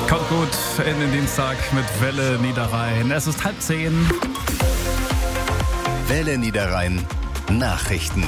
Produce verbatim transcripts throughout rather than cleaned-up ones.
Kommt gut in den Dienstag mit Welle Niederrhein. Es ist halb zehn. Welle Niederrhein Nachrichten.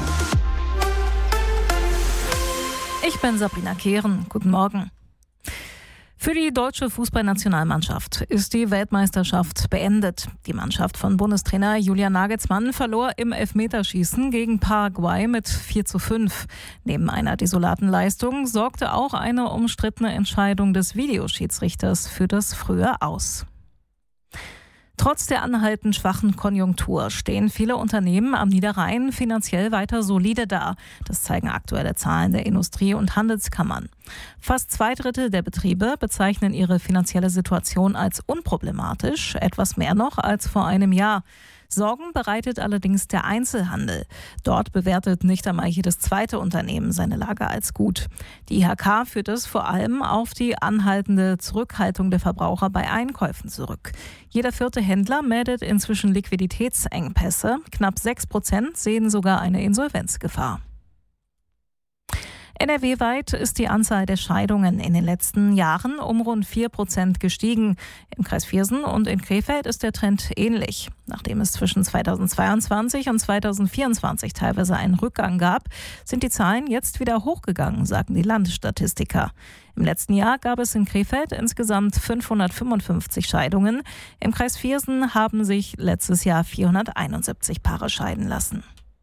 Ich bin Sabrina Kehren. Guten Morgen. Für die deutsche Fußballnationalmannschaft ist die Weltmeisterschaft beendet. Die Mannschaft von Bundestrainer Julian Nagelsmann verlor im Elfmeterschießen gegen Paraguay mit vier zu fünf. Neben einer desolaten Leistung sorgte auch eine umstrittene Entscheidung des Videoschiedsrichters für das frühe Aus. Trotz der anhaltend schwachen Konjunktur stehen viele Unternehmen am Niederrhein finanziell weiter solide da. Das zeigen aktuelle Zahlen der Industrie- und Handelskammern. Fast zwei Drittel der Betriebe bezeichnen ihre finanzielle Situation als unproblematisch, etwas mehr noch als vor einem Jahr. Sorgen bereitet allerdings der Einzelhandel. Dort bewertet nicht einmal jedes zweite Unternehmen seine Lage als gut. Die I H K führt es vor allem auf die anhaltende Zurückhaltung der Verbraucher bei Einkäufen zurück. Jeder vierte Händler meldet inzwischen Liquiditätsengpässe. Knapp sechs Prozent sehen sogar eine Insolvenzgefahr. N R W-weit ist die Anzahl der Scheidungen in den letzten Jahren um rund vier Prozent gestiegen. Im Kreis Viersen und in Krefeld ist der Trend ähnlich. Nachdem es zwischen zweitausendzweiundzwanzig und zweitausendvierundzwanzig teilweise einen Rückgang gab, sind die Zahlen jetzt wieder hochgegangen, sagen die Landesstatistiker. Im letzten Jahr gab es in Krefeld insgesamt fünfhundertfünfundfünfzig Scheidungen. Im Kreis Viersen haben sich letztes Jahr vierhunderteinundsiebzig Paare scheiden lassen.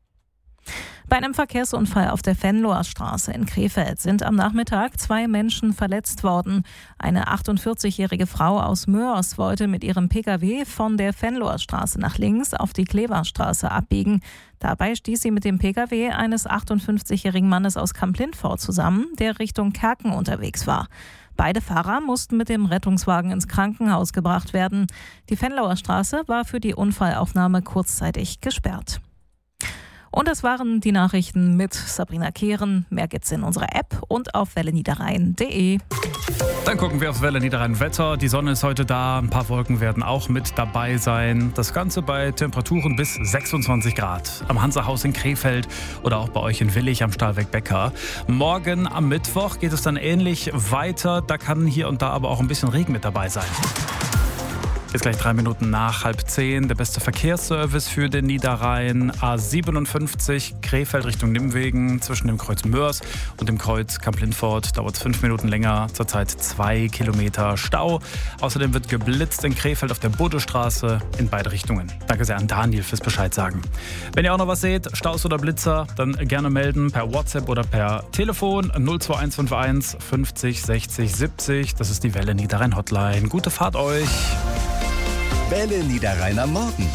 Bei einem Verkehrsunfall auf der Venloer Straße in Krefeld sind am Nachmittag zwei Menschen verletzt worden. Eine achtundvierzigjährige Frau aus Mörs wollte mit ihrem Pkw von der Venloer Straße nach links auf die Kleverstraße abbiegen. Dabei stieß sie mit dem Pkw eines achtundfünfzigjährigen Mannes aus Kamp-Lindfort zusammen, der Richtung Kerken unterwegs war. Beide Fahrer mussten mit dem Rettungswagen ins Krankenhaus gebracht werden. Die Venloer Straße war für die Unfallaufnahme kurzzeitig gesperrt. Und das waren die Nachrichten mit Sabrina Kehren. Mehr gibt's in unserer App und auf welle niederrhein punkt de. Dann gucken wir aufs Welle Niederrhein Wetter. Die Sonne ist heute da, ein paar Wolken werden auch mit dabei sein. Das Ganze bei Temperaturen bis sechsundzwanzig Grad. Am Hansahaus in Krefeld oder auch bei euch in Willich am Stahlwerk Becker. Morgen am Mittwoch geht es dann ähnlich weiter. Da kann hier und da aber auch ein bisschen Regen mit dabei sein. Jetzt gleich drei Minuten nach halb zehn. Der beste Verkehrsservice für den Niederrhein. A siebenundfünfzig Krefeld Richtung Nimwegen zwischen dem Kreuz Mörs und dem Kreuz Kamp-Lindfort. Dauert es fünf Minuten länger. Zurzeit zwei Kilometer Stau. Außerdem wird geblitzt in Krefeld auf der Bodestraße in beide Richtungen. Danke sehr an Daniel fürs Bescheid sagen. Wenn ihr auch noch was seht, Staus oder Blitzer, dann gerne melden per WhatsApp oder per Telefon null zwei eins fünf eins fünfzig sechzig siebzig. Das ist die Welle Niederrhein Hotline. Gute Fahrt euch. Welle Niederrhein am Morgen.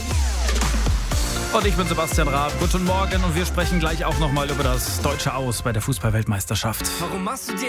Und ich bin Sebastian Raab. Guten Morgen und wir sprechen gleich auch nochmal über das deutsche Aus bei der Fußball-Weltmeisterschaft. Warum machst du dir